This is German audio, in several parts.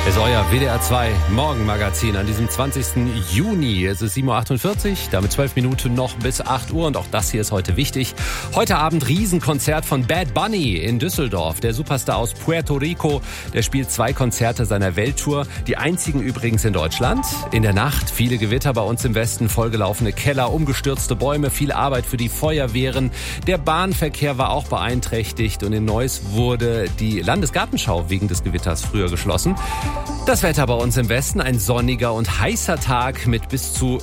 Es ist euer WDR 2 Morgenmagazin an diesem 20. Juni. Es ist 7.48 Uhr, damit 12 Minuten noch bis 8 Uhr. Und auch das hier ist heute wichtig. Heute Abend Riesenkonzert von Bad Bunny in Düsseldorf. Der Superstar aus Puerto Rico, der spielt 2 Konzerte seiner Welttour. Die einzigen übrigens in Deutschland. In der Nacht viele Gewitter bei uns im Westen, vollgelaufene Keller, umgestürzte Bäume, viel Arbeit für die Feuerwehren. Der Bahnverkehr war auch beeinträchtigt und in Neuss wurde die Landesgartenschau wegen des Gewitters früher geschlossen. Das Wetter bei uns im Westen, ein sonniger und heißer Tag mit bis zu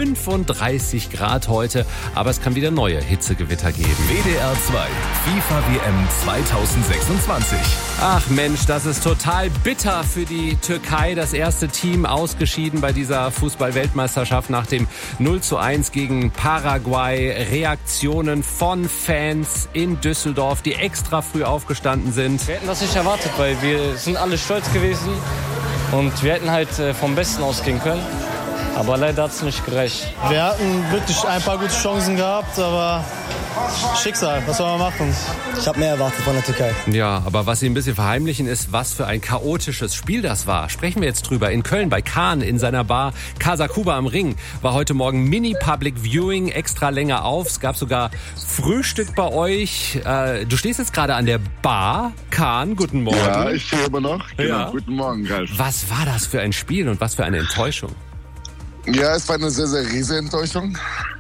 35 Grad heute. Aber es kann wieder neue Hitzegewitter geben. WDR 2 FIFA WM 2026. Ach Mensch, das ist total bitter für die Türkei. Das erste Team ausgeschieden bei dieser Fußball-Weltmeisterschaft nach dem 0:1 gegen Paraguay. Reaktionen von Fans in Düsseldorf, die extra früh aufgestanden sind. Wir hätten das nicht erwartet, weil wir sind alle stolz gewesen. Und wir hätten halt vom Besten ausgehen können. Aber leider hat es nicht gereicht. Wir hatten wirklich ein paar gute Chancen gehabt, aber Schicksal, was soll man machen? Ich habe mehr erwartet von der Türkei. Ja, aber was sie ein bisschen verheimlichen ist, was für ein chaotisches Spiel das war. Sprechen wir jetzt drüber. In Köln bei Kahn in seiner Bar Casa Cuba am Ring war heute Morgen Mini-Public Viewing, extra länger auf. Es gab sogar Frühstück bei euch. Du stehst jetzt gerade an der Bar. Kahn, guten Morgen. Ja, ich stehe immer noch. Genau, Ja. Guten Morgen, Ralf. Was war das für ein Spiel und was für eine Enttäuschung? Ja, es war eine sehr, sehr riesige Enttäuschung.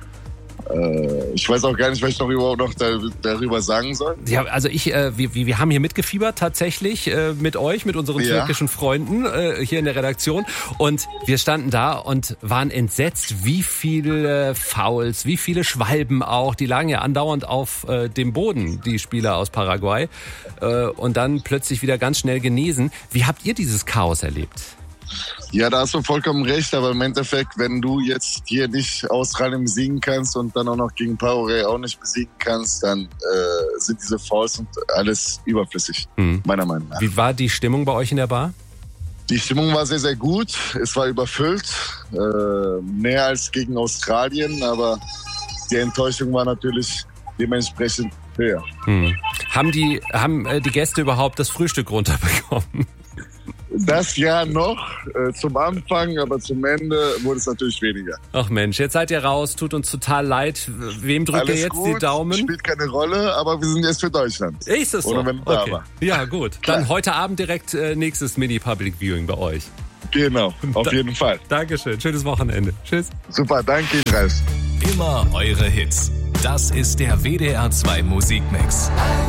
Ich weiß auch gar nicht, was ich noch überhaupt noch darüber sagen soll. Ja, also wir haben hier mitgefiebert tatsächlich mit euch, mit unseren türkischen Freunden hier in der Redaktion. Und wir standen da und waren entsetzt, wie viele Fouls, wie viele Schwalben auch. Die lagen ja andauernd auf dem Boden, die Spieler aus Paraguay. Und dann plötzlich wieder ganz schnell genesen. Wie habt ihr dieses Chaos erlebt? Ja, da hast du vollkommen recht, aber im Endeffekt, wenn du jetzt hier nicht Australien besiegen kannst und dann auch noch gegen Paraguay auch nicht besiegen kannst, dann sind diese Fouls und alles überflüssig, meiner Meinung nach. Wie war die Stimmung bei euch in der Bar? Die Stimmung war sehr, sehr gut. Es war überfüllt, mehr als gegen Australien, aber die Enttäuschung war natürlich dementsprechend höher. Haben die Gäste überhaupt das Frühstück runterbekommen? Das ja noch zum Anfang, aber zum Ende wurde es natürlich weniger. Ach Mensch, jetzt seid ihr raus, tut uns total leid. Wem drückt ihr jetzt gut, die Daumen? Spielt keine Rolle, aber wir sind jetzt für Deutschland. Ist es so? Oder wenn da war. Ja, gut. Dann heute Abend direkt nächstes Mini-Public Viewing bei euch. Genau, auf jeden Fall. Dankeschön, schönes Wochenende. Tschüss. Super, danke, Ralf. Immer eure Hits. Das ist der WDR 2 Musikmix.